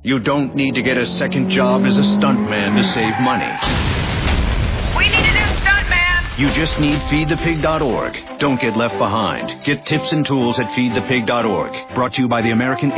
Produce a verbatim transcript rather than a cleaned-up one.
You don't need to get a second job as a stuntman to save money. We need a new stuntman! You just need feed the pig dot org. Don't get left behind. Get tips and tools at feed the pig dot org. Brought to you by the American